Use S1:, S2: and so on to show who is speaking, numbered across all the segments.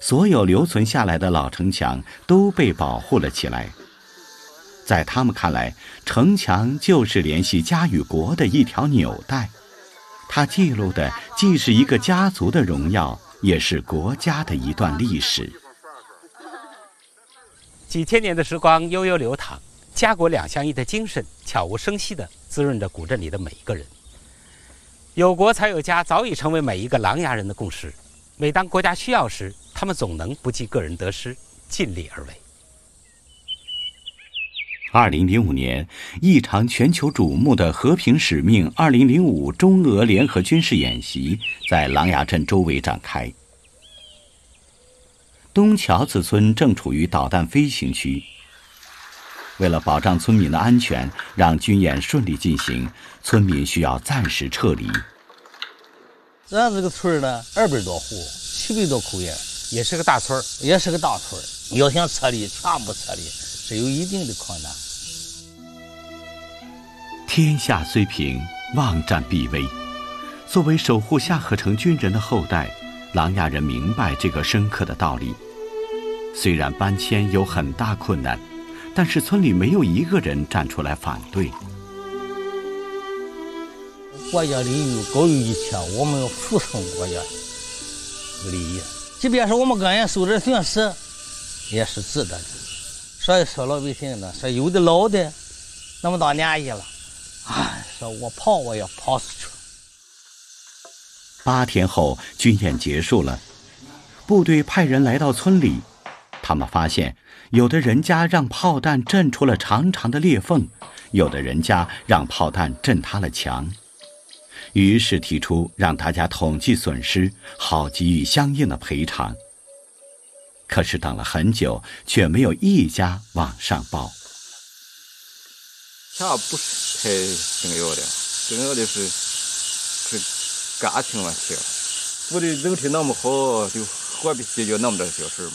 S1: 所有留存下来的老城墙都被保护了起来。在他们看来，城墙就是联系家与国的一条纽带，它记录的既是一个家族的荣耀，也是国家的一段历史。
S2: 几千年的时光悠悠流淌，家国两相宜的精神悄无声息地滋润着古镇里的每一个人。有国才有家早已成为每一个琅琊人的共识，每当国家需要时，他们总能不计个人得失，尽力而为。
S1: 2005年，一场全球瞩目的和平使命2005中俄联合军事演习在琅琊镇周围展开。东桥子村正处于导弹飞行区，为了保障村民的安全，让军演顺利进行，村民需要暂时撤离。
S3: 咱这个村呢，200多户，700多口人，
S2: 也是个大村，
S3: 也是个大村，要想撤离，全部撤离是有一定的困难。
S1: 天下虽平，望战必危。作为守护下河城军人的后代，琅琊人明白这个深刻的道理。虽然搬迁有很大困难，但是村里没有一个人站出来反对。
S3: 国家利益高于一切，我们要服从国家利益，即便是我们个人受点损失，也是值得的。所以说老百姓呢，说有的老的那么大年纪了，说我跑我也跑出去。
S1: 8天后，军演结束了，部队派人来到村里，他们发现有的人家让炮弹震出了长长的裂缝，有的人家让炮弹震塌了墙。于是提出让大家统计损失，好给予相应的赔偿。可是等了很久，却没有一家往上报。
S4: 钱不是太重要的，重要的是感情问题。部队整体那么好，就何必解决那么点小事嘛？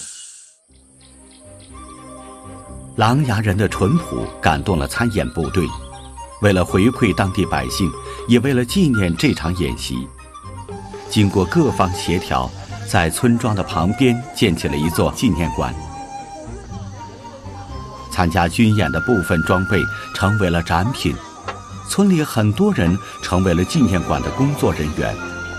S1: 琅琊人的淳朴感动了参演部队，为了回馈当地百姓，也为了纪念这场演习，经过各方协调，在村庄的旁边建起了一座纪念馆。参加军演的部分装备成为了展品，村里很多人成为了纪念馆的工作人员。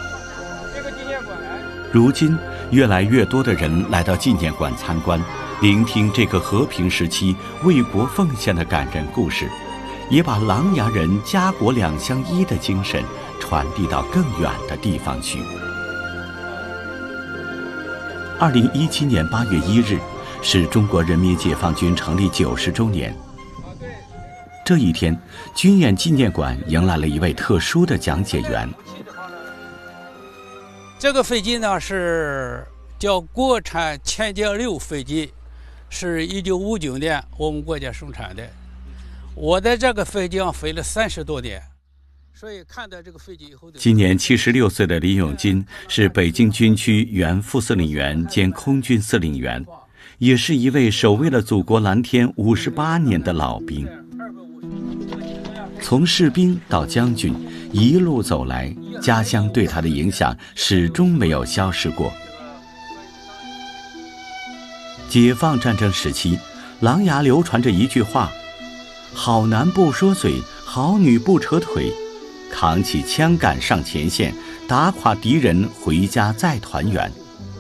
S1: 如今，越来越多的人来到纪念馆参观，聆听这个和平时期为国奉献的感人故事，也把琅琊人家国两相依的精神传递到更远的地方去。2017年8月1日是中国人民解放军成立90周年。这一天，军演纪念馆迎来了一位特殊的讲解员。
S5: 这个飞机呢是叫国产潜舰6飞机，是1959年我们国家生产的。我在这个飞机上飞了30多年，所以看到这个飞机以后。
S1: 今年76岁的李永金是北京军区原副司令员兼空军司令员，也是一位守卫了祖国蓝天58年的老兵。从士兵到将军，一路走来，家乡对他的影响始终没有消失过。解放战争时期，琅琊流传着一句话：好男不说嘴，好女不扯腿，扛起枪杆上前线，打垮敌人，回家再团圆。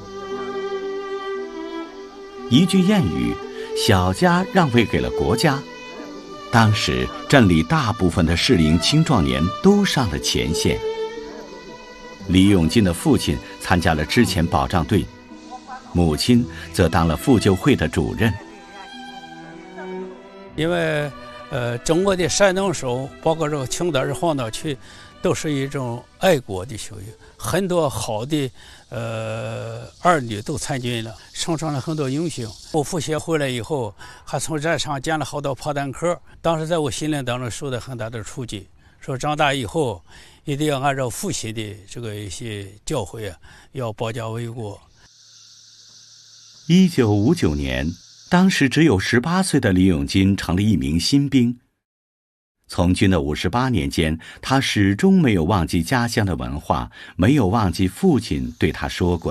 S1: 一句谚语，小家让位给了国家。当时镇里大部分的适龄青壮年都上了前线。李永金的父亲参加了之前保障队，母亲则当了妇救会的主任。
S5: 因为中国的山东省，包括这个青岛市、黄岛区，都是一种爱国的教育，很多好的儿女都参军了，生成了很多英雄。我父亲回来以后，还从这上捡了好多炮弹壳，当时在我心灵当中受到很大的触及，说长大以后一定要按照父亲的这个一些教诲要保家卫国。
S1: 1959年，当时只有18岁的李永金成了一名新兵。从军的58年间，他始终没有忘记家乡的文化，没有忘记父亲对他说过